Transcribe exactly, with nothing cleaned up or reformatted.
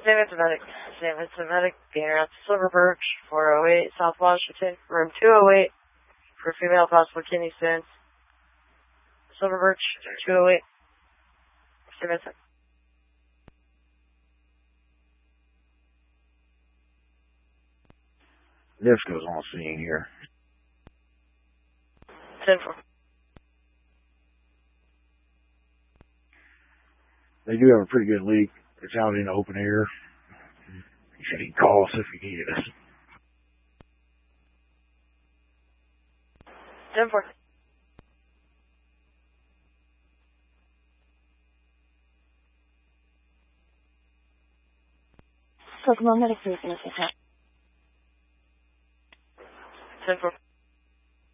Sam, it's a medic. Sam, it's a medic. Being around Silver Birch, four oh eight, South Washington, room two oh eight, for female possible kidney stones. Silver Birch, two oh eight. Sam, it's a This goes on scene here. ten four. They do have a pretty good leak. It's out in the open air. He said he'd call us if he needed us. ten four. Kokomo Medic Briefing. ten four.